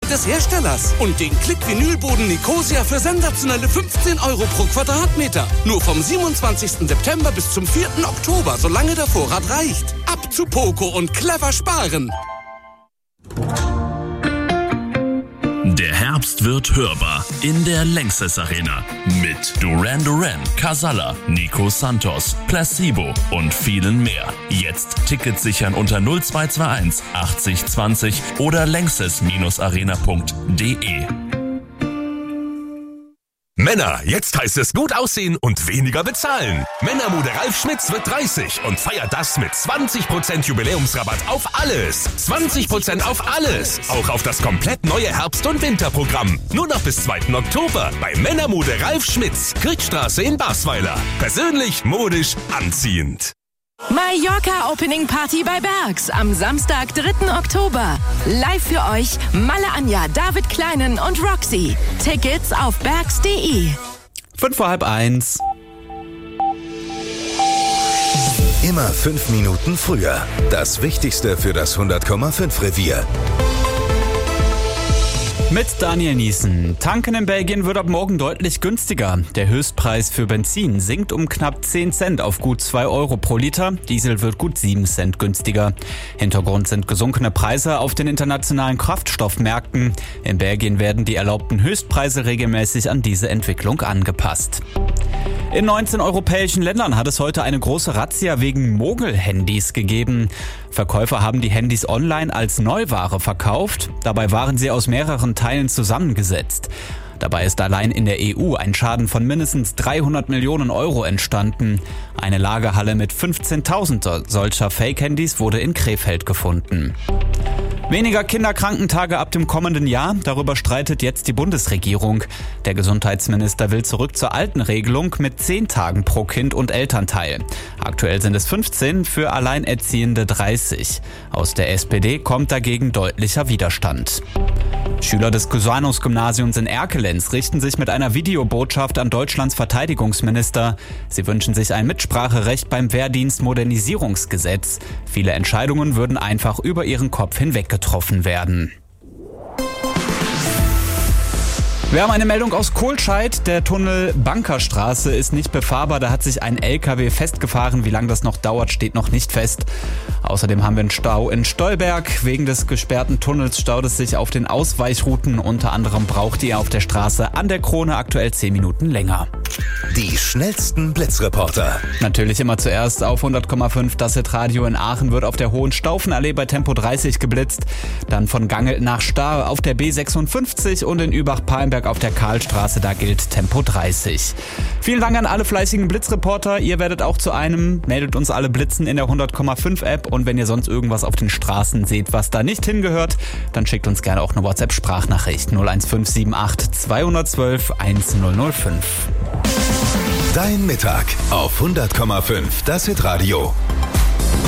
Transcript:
des Herstellers. Und den Klick-Vinylboden Nicosia für sensationelle 15 € pro Quadratmeter. Nur vom 27. September bis zum 4. Oktober, solange der Vorrat reicht. Ab zu Poco und clever sparen. Der Herbst wird hörbar in der Lanxess Arena mit Duran Duran, Casalla, Nico Santos, Placebo und vielen mehr. Jetzt Tickets sichern unter 0221 80 20 oder lanxess-arena.de. Männer, jetzt heißt es gut aussehen und weniger bezahlen. Männermode Ralf Schmitz wird 30 und feiert das mit 20% Jubiläumsrabatt auf alles. 20% auf alles. Auch auf das komplett neue Herbst- und Winterprogramm. Nur noch bis 2. Oktober bei Männermode Ralf Schmitz, Kriegstraße in Basweiler. Persönlich, modisch, anziehend. Mallorca Opening Party bei Bergs am Samstag, 3. Oktober. Live für euch Malle Anja, David Kleinen und Roxy. Tickets auf bergs.de. 1:05. Immer 5 Minuten früher. Das Wichtigste für das 100,5 Revier. Mit Daniel Niesen. Tanken in Belgien wird ab morgen deutlich günstiger. Der Höchstpreis für Benzin sinkt um knapp 10 Cent auf gut 2 € pro Liter. Diesel wird gut 7 Cent günstiger. Hintergrund sind gesunkene Preise auf den internationalen Kraftstoffmärkten. In Belgien werden die erlaubten Höchstpreise regelmäßig an diese Entwicklung angepasst. In 19 europäischen Ländern hat es heute eine große Razzia wegen Mogel-Handys gegeben. Verkäufer haben die Handys online als Neuware verkauft. Dabei waren sie aus mehreren Teilen zusammengesetzt. Dabei ist allein in der EU ein Schaden von mindestens 300 Millionen € entstanden. Eine Lagerhalle mit 15.000 solcher Fake-Handys wurde in Krefeld gefunden. Weniger Kinderkrankentage ab dem kommenden Jahr, darüber streitet jetzt die Bundesregierung. Der Gesundheitsminister will zurück zur alten Regelung mit 10 Tagen pro Kind und Elternteil. Aktuell sind es 15, für Alleinerziehende 30. Aus der SPD kommt dagegen deutlicher Widerstand. Schüler des Cusanus-Gymnasiums in Erkelenz richten sich mit einer Videobotschaft an Deutschlands Verteidigungsminister. Sie wünschen sich ein Mitspracherecht beim Wehrdienstmodernisierungsgesetz. Viele Entscheidungen würden einfach über ihren Kopf hinweg getroffen werden. Wir haben eine Meldung aus Kohlscheid. Der Tunnel Bankerstraße ist nicht befahrbar. Da hat sich ein LKW festgefahren. Wie lange das noch dauert, steht noch nicht fest. Außerdem haben wir einen Stau in Stolberg. Wegen des gesperrten Tunnels staut es sich auf den Ausweichrouten. Unter anderem braucht ihr auf der Straße an der Krone aktuell 10 Minuten länger. Die schnellsten Blitzreporter. Natürlich immer zuerst auf 100,5. Das Hitradio in Aachen wird auf der Hohenstaufenallee bei Tempo 30 geblitzt. Dann von Gangelt nach Stahr auf der B56 und in Übach-Palmberg auf der Karlstraße, da gilt Tempo 30. Vielen Dank an alle fleißigen Blitzreporter. Ihr werdet auch zu einem. Meldet uns alle Blitzen in der 100,5 App. Und wenn ihr sonst irgendwas auf den Straßen seht, was da nicht hingehört, dann schickt uns gerne auch eine WhatsApp-Sprachnachricht 01578 212 1005. Dein Mittag auf 100,5. Das Hitradio.